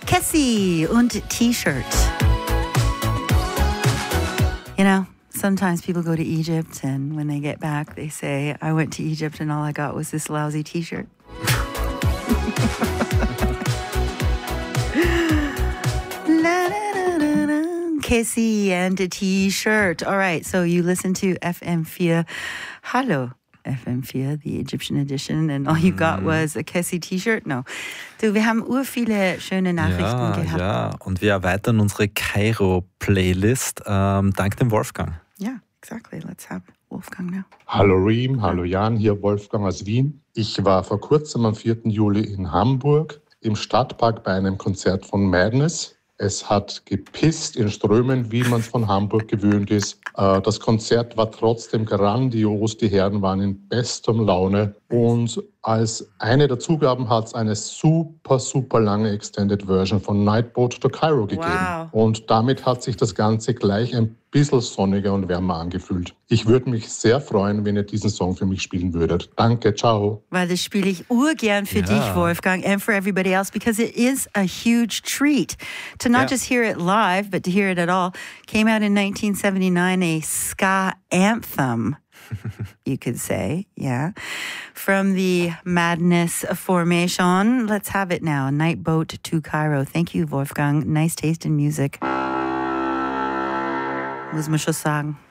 Kessie und T-Shirt. You know, sometimes people go to Egypt and when they get back, they say, I went to Egypt and all I got was this lousy T-shirt. Kessie and a T-shirt. All right, so you listen to FM4. Hallo. FM4, the Egyptian edition, and all you got was a Kessie T-shirt? No. Du, wir haben viele schöne Nachrichten gehabt. Ja, und wir erweitern unsere Kairo-Playlist dank dem Wolfgang. Yeah, exactly. Let's have Wolfgang now. Hallo Reem, hallo Jan, hier Wolfgang aus Wien. Ich war vor kurzem am 4. Juli in Hamburg im Stadtpark bei einem Konzert von Madness. Es hat gepisst in Strömen, wie man es von Hamburg gewöhnt ist. Das Konzert war trotzdem grandios. Die Herren waren in bestem Laune. Und als eine der Zugaben hat es eine super lange Extended Version von Nightboat to Cairo gegeben. Wow. Und damit hat sich das Ganze gleich ein bisschen sonniger und wärmer angefühlt. Ich würde mich sehr freuen, wenn ihr diesen Song für mich spielen würdet. Danke, ciao. Weil das spiele ich urgern für dich, Wolfgang, and for everybody else, because it is a huge treat to not just hear it live, but to hear it at all. Came out in 1979, a ska anthem. You could say, yeah. From the Madness formation. Let's have it now. Nightboat to Cairo. Thank you, Wolfgang. Nice taste in music. Muss man schon sagen.